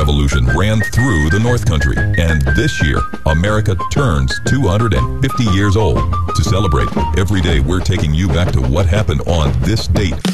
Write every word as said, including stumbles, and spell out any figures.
Revolution ran through the North Country, and this year, America turns two hundred fifty years old. To celebrate, every day we're taking you back to what happened on this date.